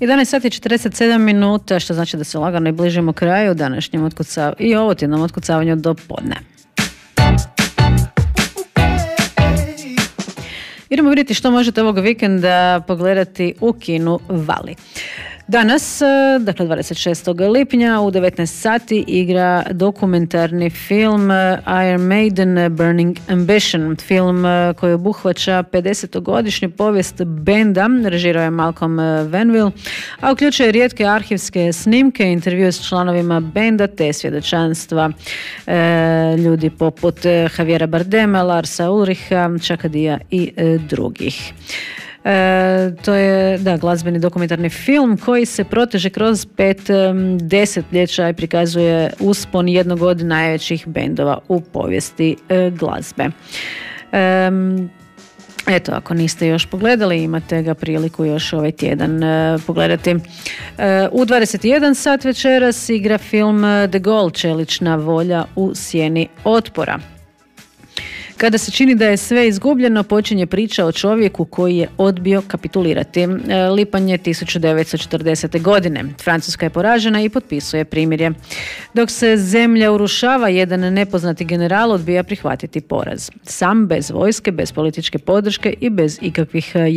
11 sati 47 minuta, što znači da se lagano i bližimo kraju današnjem i ovo tjednom otkucavanju do podne. Idemo vidjeti što možete ovog vikenda pogledati u kinu Vali. Danas, dakle 26. lipnja u 19 sati igra dokumentarni film Iron Maiden Burning Ambition, film koji obuhvaća 50-godišnju povijest benda, režirao je Malcolm Vanville, a uključuje rijetke arhivske snimke, intervjue s članovima benda te svjedočanstva ljudi poput Javiera Bardema, Larsa Ulricha, Chakadija i drugih. To je glazbeni dokumentarni film koji se proteže kroz 5 desetljeća i prikazuje uspon jednog od najvećih bendova u povijesti glazbe. Eto, ako niste još pogledali, imate ga priliku još ovaj tjedan pogledati. U 21 sat večeras igra film De Gaulle, čelična volja u sjeni otpora. Kada se čini da je sve izgubljeno, počinje priča o čovjeku koji je odbio kapitulirati. Lipanj je 1940. godine. Francuska je poražena i potpisuje primirje. Dok se zemlja urušava, jedan nepoznati general odbija prihvatiti poraz. Sam, bez vojske, bez političke podrške i bez ikakvih